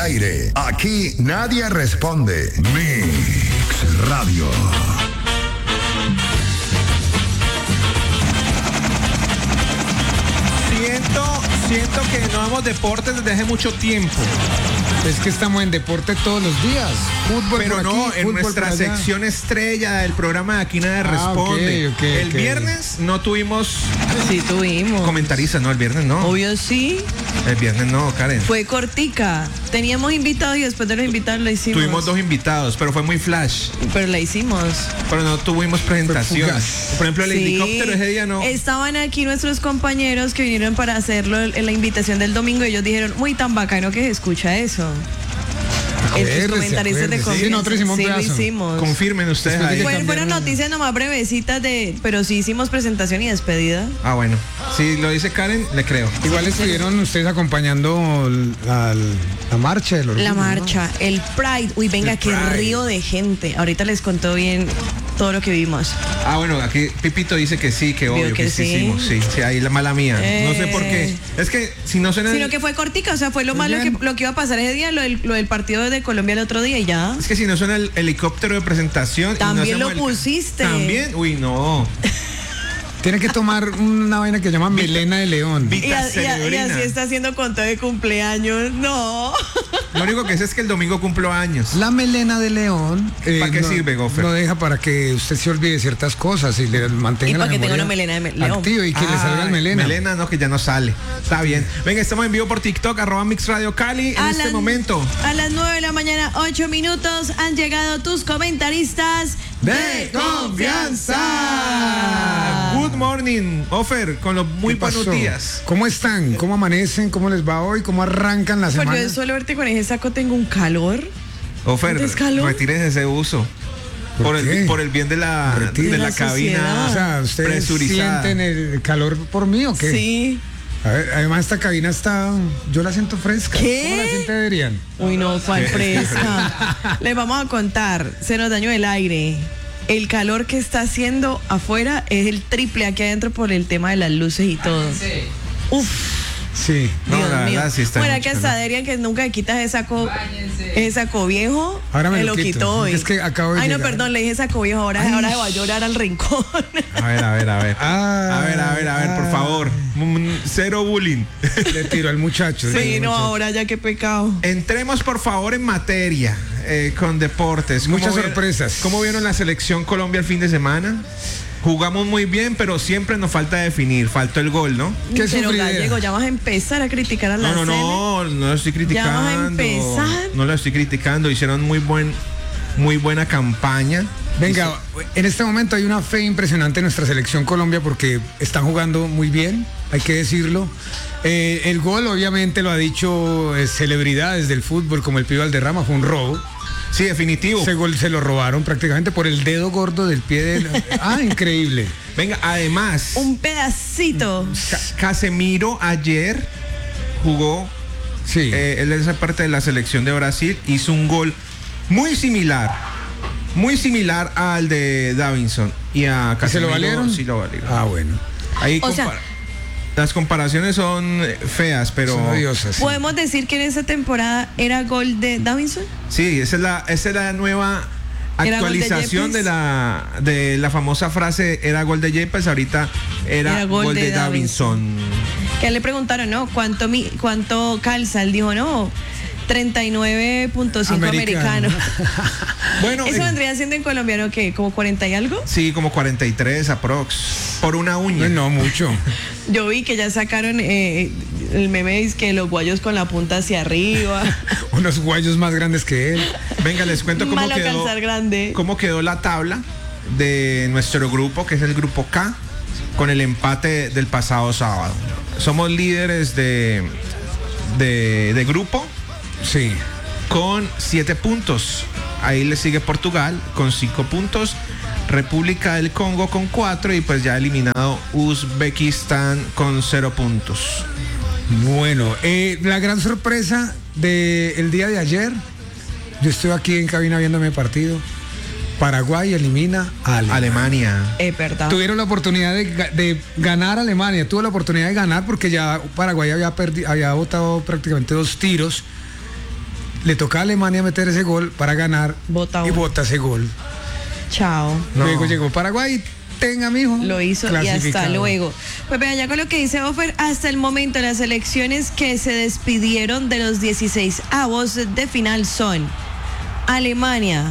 aire. Aquí nadie responde. Mix Radio. Siento que no vamos deportes desde hace mucho tiempo. Es que estamos en deporte todos los días. Fútbol pero por no, aquí, en fútbol nuestra por allá. sección estrella del programa de Aquí Nadie Responde. Ok. El viernes no tuvimos Sí, tuvimos. comentaristas, ¿no? El viernes no. Obvio sí. El viernes no, Karen. Fue cortica. Teníamos invitados y después de los invitados la hicimos. Tuvimos 2 invitados, pero fue muy flash. Pero la hicimos. Pero no tuvimos presentación. fugaz. Por ejemplo, el Sí. helicóptero ese día no. Estaban aquí nuestros compañeros que vinieron para hacerlo en la invitación del domingo y ellos dijeron, muy tan bacano que se escucha eso. Acuérdese, Los comentaristas de acuérdese. confianza. Sí, nosotros hicimos un Sí, lo pedazo. hicimos. Confirmen ustedes Después de ahí. que Fueron cambiaron. noticias nomás brevecitas pero sí hicimos presentación y despedida. Ah, bueno. Si lo dice Karen, le creo. Igual estuvieron ustedes acompañando la marcha del orgullo, La ¿no? marcha, el Pride. Uy, venga, El qué Pride. río de gente. Ahorita les contó bien todo lo que vimos. Ah, bueno, aquí Pipito dice que sí, que obvio, que que sí sí. hicimos. Sí, sí, ahí la mala mía. No sé por qué. Es que si no suena... Sino que fue cortica, o sea, fue lo Muy malo bien. lo que iba a pasar ese día, lo del partido de Colombia el otro día y ya. Es que si no suena el helicóptero de presentación... y no También hacemos lo pusiste. También, uy, no. Tiene que tomar una vaina que se llama melena de león. Vita Y cerebrina. así está haciendo con todo de cumpleaños. No. Lo único que sé es que el domingo cumplo años. La melena de león. ¿Para qué sirve, Goffer? No deja para que usted se olvide ciertas cosas y le mantenga Y la para que tenga memoria una melena de león. activa y que le salga el melena. Melena, no, que ya no sale. Está bien. Venga, estamos en vivo por TikTok, @Mix Radio Cali. En este momento. A las 9 de la mañana, 8 minutos, han llegado tus comentaristas ¡De confianza! Good morning, Ofer, con los muy ¿Qué pasó? buenos días. ¿Cómo están? ¿Cómo amanecen? ¿Cómo les va hoy? ¿Cómo arrancan la Porque semana? yo suelo verte con ese saco, tengo un calor. Ofer, ¿Tienes calor? retírese ese uso. ¿Por qué? Por el bien de la Retire. de De la la cabina sociedad. O sea, ¿ustedes presurizada. sienten el calor por mí o qué? Sí. A ver, además esta cabina está, yo la siento fresca. ¿Qué? ¿Cómo la siente Adrián? Uy, no, cuál fresca. Les vamos a contar, se nos dañó el aire. El calor que está haciendo afuera es el triple aquí adentro por el tema de las luces y todo. Uf. Sí. No, Dios la mío. verdad sí está Bueno, mucho que hasta calor. Adrián, que nunca le quitas ese saco viejo, Ahora me lo lo quito. quitó hoy. Es que acabo de Ay, no, llegar. perdón, le dije saco viejo, ahora se va a llorar al rincón. A ver. A ver, por favor. Cero bullying. Le tiró al muchacho. Sí, no, ahora ya qué pecado. Entremos por favor en materia con deportes. ¿Cómo Muchas vieron- sorpresas. ¿Cómo vieron la selección Colombia el fin de semana? Jugamos muy bien, pero siempre nos falta definir. Faltó el gol, ¿no? ¿Qué Pero sufridera? Gallego, ya vas a empezar a criticar a la No Sele. lo estoy criticando. ¿Ya vas a empezar? No lo estoy criticando. Hicieron muy buena campaña. Venga, en este momento hay una fe impresionante en nuestra selección Colombia porque están jugando muy bien, hay que decirlo. El gol, obviamente, lo ha dicho celebridades del fútbol como el Pío Valderrama, fue un robo. Sí, definitivo. Ese gol se lo robaron prácticamente por el dedo gordo del pie de... increíble. Venga, además, Un pedacito. Casemiro ayer jugó. Sí. Él es parte de la selección de Brasil. Hizo un gol muy similar al de Davinson. Y a ¿Y se Casemiro. lo valieron? Sí, lo valieron. Ah, bueno. Ahí O sea, las comparaciones son feas, pero Son odiosas. sí. ¿Podemos decir que en esa temporada era gol de Davinson? sí, esa es la nueva ¿Era gol de actualización Yepes? de la famosa frase era gol de Yepes, ahorita era gol de Davinson. Que le preguntaron, ¿no? ¿Cuánto calza? Él dijo, no, 39.5 americano. Bueno, Eso vendría siendo en colombiano, ¿qué? ¿Como 40 y algo? sí, como 43 aprox por una uña. No, mucho. Yo vi que ya sacaron el meme, es que los guayos con la punta hacia arriba. Unos guayos más grandes que él. Venga, les cuento Malo calzar grande. cómo quedó la tabla de nuestro grupo, que es el grupo K, con el empate del pasado sábado. Somos líderes de grupo Sí. con 7 puntos. Ahí le sigue Portugal con 5 puntos, República del Congo con 4 y pues ya eliminado Uzbekistán con 0 puntos. Bueno, la gran sorpresa del día de ayer, yo estoy aquí en cabina viéndome el partido. Paraguay elimina a Alemania. Alemania. Verdad. Tuvieron la oportunidad de ganar a Alemania, tuvo la oportunidad de ganar porque ya Paraguay había botado prácticamente 2 tiros. le toca a Alemania meter ese gol para ganar Bota y uno. bota ese gol. Chao. No. Luego llegó Paraguay, tenga mijo. Lo hizo y hasta clasificado. luego. Pues vea, ya con lo que dice Ofer, hasta el momento las selecciones que se despidieron de los 16avos de final son Alemania,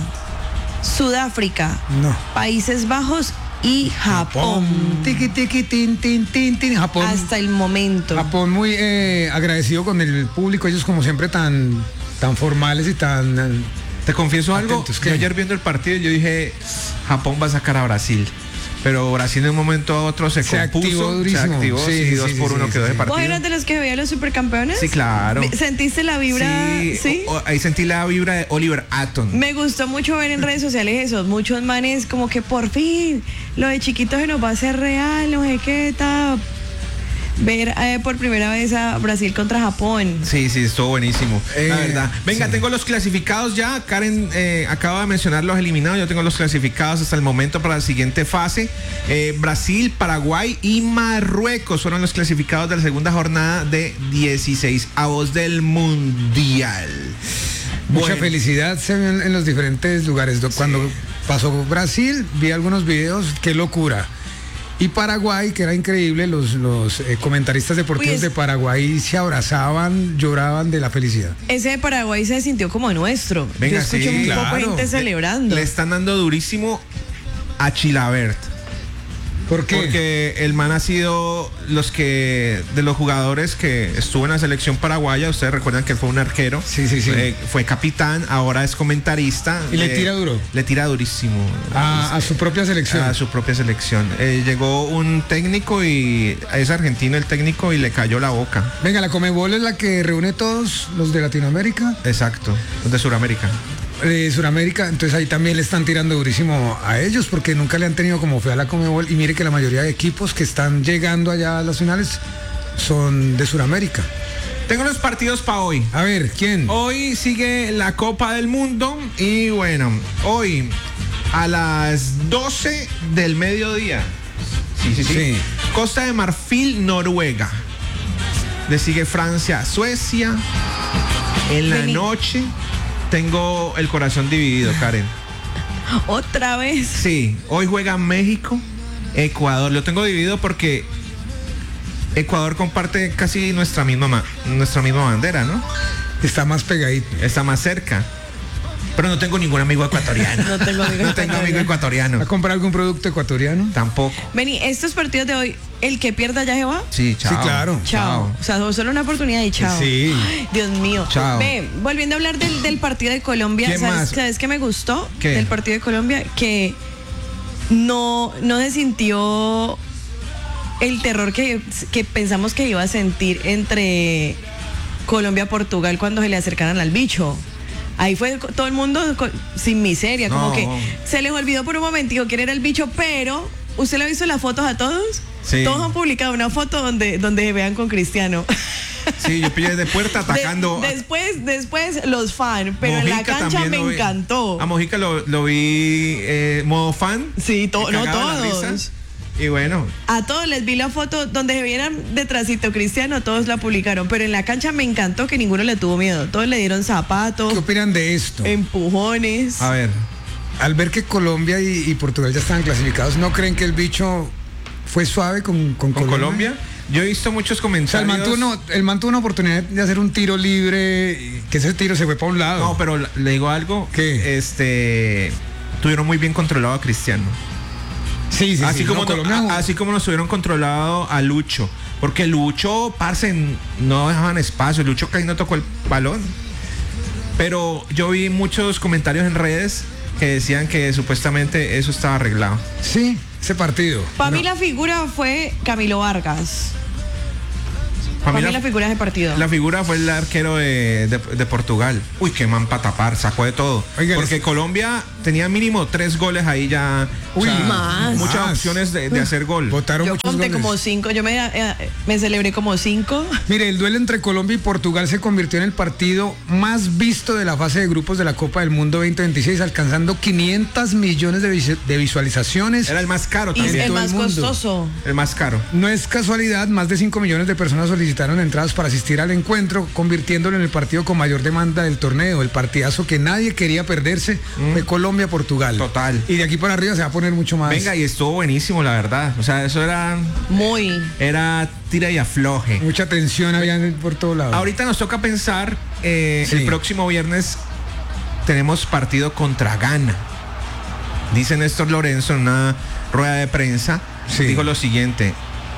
Sudáfrica, No. Países Bajos y Japón. Tiki, tiki, tin, tin, tin, tin. Japón. Hasta el momento. Japón muy agradecido con el público, ellos como siempre tan formales y tan... Te confieso algo, Atentos, ¿qué? yo ayer viendo el partido yo dije, Japón va a sacar a Brasil. Pero Brasil de un momento a otro se compuso, activó durísimo. se activó, Sí, sí, sí, 2 sí, por sí, 1 sí, quedó sí. de partido. ¿Vos eras de los que veía los supercampeones? Sí, claro. ¿Sentiste la vibra? Sí. Ahí sentí la vibra de Oliver Atom. Me gustó mucho ver en redes sociales eso, muchos manes como que por fin lo de chiquitos se nos va a hacer real, no sé qué tal. Ver por primera vez a Brasil contra Japón. Sí, estuvo buenísimo, la verdad. Venga, sí. tengo los clasificados ya. Karen acaba de mencionar los eliminados. Yo tengo los clasificados hasta el momento para la siguiente fase. Brasil, Paraguay y Marruecos fueron los clasificados de la segunda jornada de 16avos del Mundial. Mucha Bueno, felicidad se ve en los diferentes lugares. Cuando pasó Brasil, vi algunos videos, qué locura. Y Paraguay, que era increíble, los comentaristas deportivos Uy, de Paraguay se abrazaban, lloraban de la felicidad. Ese de Paraguay se sintió como nuestro. Venga, Yo escuché sí, un poco claro. de gente celebrando. le están dando durísimo a Chilabert. ¿Por qué? Porque el man ha sido de los jugadores que estuvo en la selección paraguaya. Ustedes recuerdan que él fue un arquero. Sí. Fue capitán, ahora es comentarista. ¿Y le tira duro? Le tira durísimo. A su propia selección. A su propia selección. Llegó un técnico y es argentino el técnico y le cayó la boca. Venga, la Conmebol es la que reúne todos los de Latinoamérica, Exacto. De Sudamérica. Sudamérica, entonces ahí también le están tirando durísimo a ellos porque nunca le han tenido como fe a la Conmebol y mire que la mayoría de equipos que están llegando allá a las finales son de Sudamérica. Tengo los partidos para hoy. A ver, ¿quién? Hoy sigue la Copa del Mundo y bueno, hoy a las 12 del mediodía. Sí. Costa de Marfil, Noruega. Le sigue Francia, Suecia. En la Vení. noche tengo el corazón dividido, Karen. Otra vez. Sí, hoy juega México, Ecuador. Lo tengo dividido porque Ecuador comparte casi nuestra misma bandera, ¿no? Está más pegadito. Está más cerca. Pero no tengo ningún amigo ecuatoriano. No tengo amigo No tengo amigo ¿Va a ecuatoriano. comprar algún producto ecuatoriano? Tampoco. Vení, estos partidos de hoy, el que pierda ya se va. Sí, chao. Sí, claro. Chao. O sea, solo una oportunidad y chao. Sí. Ay, Dios mío. Chao. Ve, volviendo a hablar del partido de Colombia, ¿Qué más? ¿sabes qué me gustó ¿Qué? del partido de Colombia? Que no se sintió el terror que pensamos que iba a sentir entre Colombia-Portugal cuando se le acercaran al bicho. Ahí fue todo el mundo sin miseria, como No. que se les olvidó por un momentico quién era el bicho, pero ¿usted le ha visto las fotos a todos? Sí. Todos han publicado una foto donde se vean con Cristiano. Sí, yo pillé de puerta atacando. Después los fan, pero en la Mojica cancha me también lo vi. encantó. A Mojica lo vi modo fan. Sí, no Cagado de la todos. risa. Y bueno, A todos les vi la foto donde se vieran detrásito Cristiano, todos la publicaron, pero en la cancha me encantó que ninguno le tuvo miedo. Todos le dieron zapatos, ¿Qué opinan de esto? empujones. a ver. Al ver que Colombia y Portugal ya estaban clasificados, ¿no creen que el bicho fue suave con Con Colombia, yo he visto muchos O sea, comentarios. el man tuvo una oportunidad de hacer un tiro libre, y que ese tiro se fue para un lado. No, pero le digo algo. ¿Qué? Tuvieron muy bien controlado a Cristiano. Sí, sí, Así sí. como No, Colombia- así como nos tuvieron controlado a Lucho. Porque Lucho, parce, no dejaban espacio. Lucho casi no tocó el balón. Pero yo vi muchos comentarios en redes que decían que supuestamente eso estaba arreglado. Sí, ese partido. Para mí la figura fue Camilo Vargas. Para mí la figura de partido. La figura fue el arquero de Portugal. Uy, qué man para tapar, sacó de todo. Oiga, porque Colombia tenía mínimo 3 goles ahí ya. Uy, más. Muchas Más. opciones de hacer gol. Votaron Yo muchos conté goles. como 5, yo me celebré como 5. Mire, el duelo entre Colombia y Portugal se convirtió en el partido más visto de la fase de grupos de la Copa del Mundo 2026, alcanzando 500 millones de visualizaciones. Era el más caro Y también. el todo más el mundo. costoso. El más caro. No es casualidad, más de 5 millones de personas solicitaron solicitaron entradas para asistir al encuentro, convirtiéndolo en el partido con mayor demanda del torneo. El partidazo que nadie quería perderse fue Colombia-Portugal. Total. Y de aquí para arriba se va a poner mucho más. Venga, y estuvo buenísimo, la verdad. O sea, eso era tira y afloje. Mucha tensión había por todos lados. Ahorita nos toca pensar, el próximo viernes tenemos partido contra Ghana. Dice Néstor Lorenzo en una rueda de prensa, dijo lo siguiente: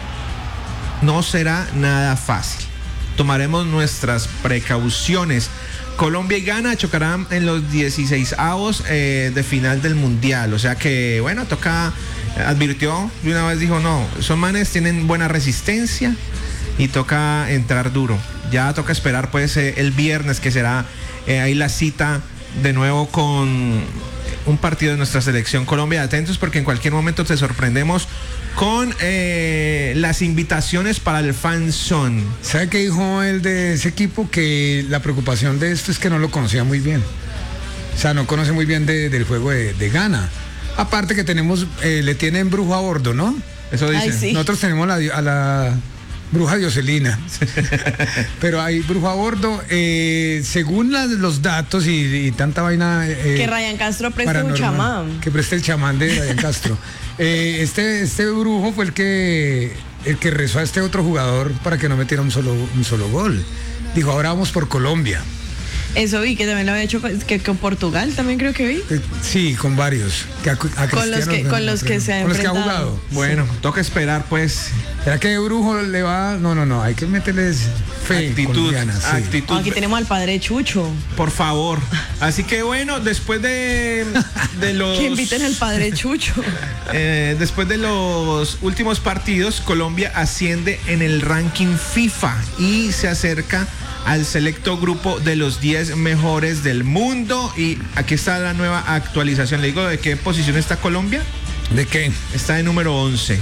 no será nada fácil. Tomaremos nuestras precauciones. Colombia y Ghana chocarán en los 16avos de final del Mundial. O sea que, bueno, advirtió de una vez, dijo, no, son manes, tienen buena resistencia y toca entrar duro. Ya toca esperar pues el viernes, que será ahí la cita de nuevo con un partido de nuestra selección Colombia. Atentos, porque en cualquier momento te sorprendemos con las invitaciones para el Fan Zone. ¿Sabe qué dijo él de ese equipo? Que la preocupación de esto es que no lo conocía muy bien. O sea, no conoce muy bien del juego de Ghana. Aparte que tenemos, le tienen brujo a bordo, ¿no? Eso dice. Ay, sí. Nosotros tenemos a la bruja Dioselina. Pero hay brujo a bordo. Según los datos y tanta vaina. Que Ryan Castro preste un chamán. Que preste el chamán de Ryan Castro. Este brujo fue el que rezó a este otro jugador para que no metiera un solo gol. Dijo, ahora vamos por Colombia. Eso vi, que también lo había hecho con Portugal, también creo que vi. Sí, con varios. Con los que se ha jugado. Bueno, toca esperar pues. ¿Será que Brujo le va? No, hay que meterles fe. Actitud. Aquí tenemos al padre Chucho. Por favor. Así que bueno, después de los... Que inviten al padre Chucho. Después de los últimos partidos, Colombia asciende en el ranking FIFA y se acerca al selecto grupo de los 10 mejores del mundo. Y aquí está la nueva actualización. Le digo de qué posición está Colombia. ¿De qué? Está de número 11.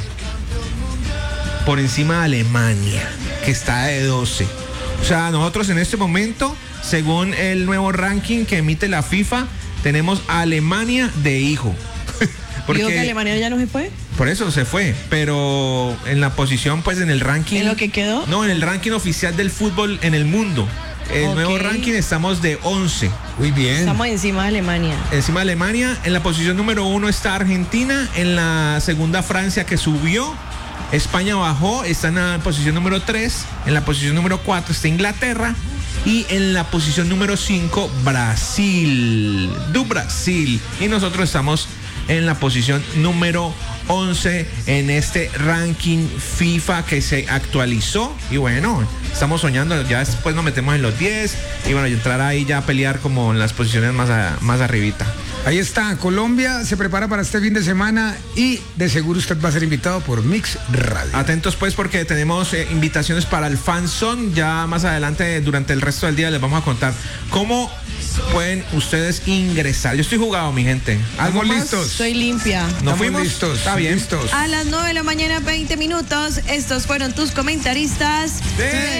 Por encima de Alemania, que está de 12. O sea, nosotros en este momento, según el nuevo ranking que emite la FIFA, tenemos a Alemania de hijo. Porque, ¿digo que Alemania ya no se fue? Por eso se fue, pero en la posición, pues en el ranking... ¿En lo que quedó? No, en el ranking oficial del fútbol en el mundo. El nuevo ranking estamos de 11. Muy bien. Estamos encima de Alemania. Encima de Alemania. En la posición número 1 está Argentina. En la segunda, Francia, que subió. España bajó, está en la posición número 3. En la posición número 4 está Inglaterra. Y en la posición número 5, Brasil. Du Brasil. Y nosotros estamos en la posición número 11 en este ranking FIFA que se actualizó. Y bueno, estamos soñando, ya después nos metemos en los 10 y bueno, entrar ahí ya a pelear como en las posiciones más arribita. Ahí está, Colombia se prepara para este fin de semana y de seguro usted va a ser invitado por Mix Radio. Atentos pues, porque tenemos invitaciones para el Fan Zone. Ya más adelante, durante el resto del día, les vamos a contar cómo pueden ustedes ingresar. Yo estoy jugado, mi gente. ¿Algo listos? Soy limpia. ¿Nos fuimos? Listos. Está bien. Listos. A las 9 de la mañana, 20 minutos. Estos fueron tus comentaristas.